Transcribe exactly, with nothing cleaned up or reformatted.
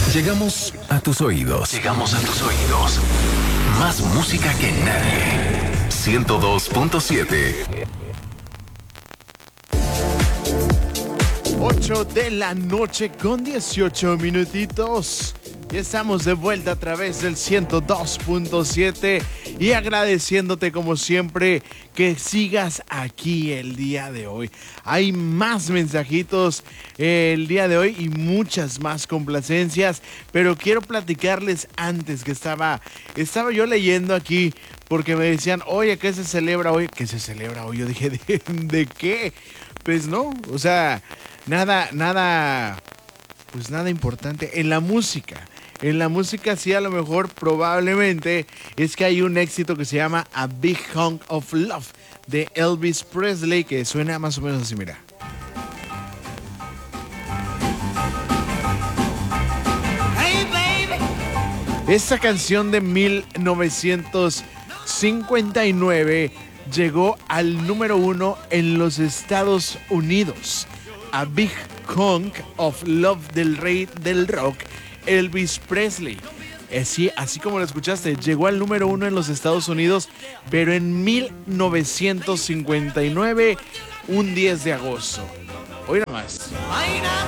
Llegamos a tus oídos. Llegamos a tus oídos. Más música que nadie. ciento dos punto siete. ocho de la noche con dieciocho minutitos. Ya estamos de vuelta a través del ciento dos punto siete y agradeciéndote como siempre que sigas aquí el día de hoy. Hay más mensajitos el día de hoy y muchas más complacencias, pero quiero platicarles antes que estaba, estaba yo leyendo aquí porque me decían, oye, ¿qué se celebra hoy? ¿Qué se celebra hoy? Yo dije, ¿de, de qué? Pues no, o sea, nada, nada, pues nada importante en la música. En la música sí, a lo mejor probablemente es que hay un éxito que se llama A Big Hunk of Love de Elvis Presley, que suena más o menos así, mira. Hey, baby. Esta canción de mil novecientos cincuenta y nueve llegó al número uno en los Estados Unidos. A Big Hunk of Love del rey del rock, Elvis Presley. Así, así como lo escuchaste, llegó al número uno en los Estados Unidos, pero en mil novecientos cincuenta y nueve, un diez de agosto. Hoy nada más.